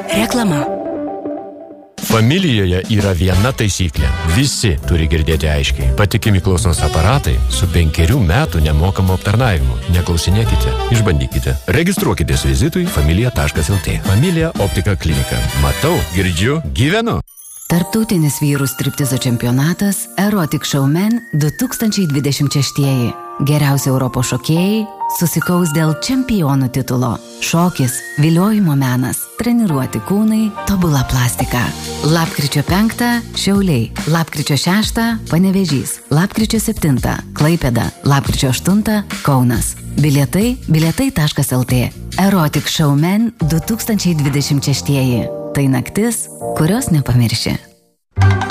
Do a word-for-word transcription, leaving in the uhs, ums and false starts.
Reklama. Familijoje yra viena taisyklė. Visi turi girdėti aiškiai. Patikimi klausos aparatai su penkerių metų nemokamu aptarnavimu. Neklausinėkite, išbandykite. Registruokitės vizitui familija taškas el tė. Familija optika klinika. Matau, girdžiu, gyvenu. Tarptautinis vyrų striptizo čempionatas Erotic Showman du tūkstančiai dvidešimt šeši. Geriausi Europos šokėjai susikaus dėl čempionų titulo. Šokis, viliojimo menas, treniruoti kūnai, tobula plastika. Lapkričio penktą Šiauliai, lapkričio šeštą Panevėžys, lapkričio septintą Klaipėda, lapkričio aštuntą Kaunas. Bilietai bilietai taškas el tė. Erotic Showman du tūkstančiai dvidešimt šeši. Tai naktis, kurios nepamirši.